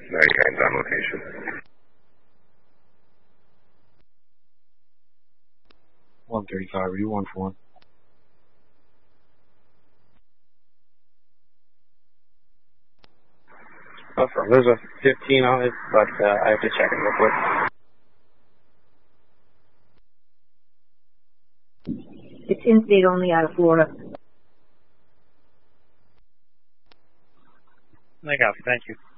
99's on location. $135, are you 1 for 1? There's a 15 on it, but I have to check it real quick. It's in-state only out of Florida. I got it. Thank you.